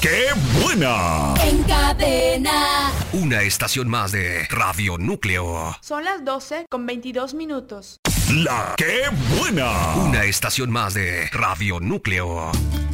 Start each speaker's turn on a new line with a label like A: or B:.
A: ¡Qué buena!
B: En Cadena.
C: Una estación más de Radio Núcleo.
D: Son las 12:22.
A: ¡La qué buena!
C: Una estación más de Radio Núcleo.